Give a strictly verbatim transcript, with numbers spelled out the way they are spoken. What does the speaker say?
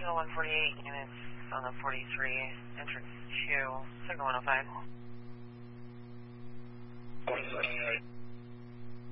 Signal one forty-eight, units on the forty-three, entrance two, Signal one oh five.